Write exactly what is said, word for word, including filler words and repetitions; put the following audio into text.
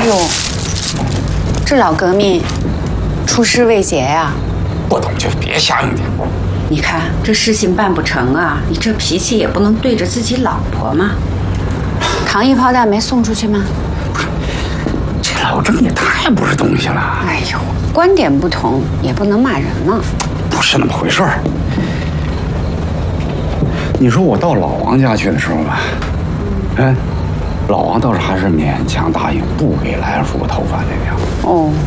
哟，这老革命出师未捷呀、啊！ 不懂就别瞎用点。 你看这事情办不成啊，你这脾气也不能对着自己老婆嘛。糖衣炮弹没送出去吗？ 不是，这老郑也太不是东西了。 哎呦，观点不同也不能骂人嘛。 不是那么回事儿。你说我到老王家去的时候吧，嗯，老王倒是还是勉强答应不给来福头发那样。 哦。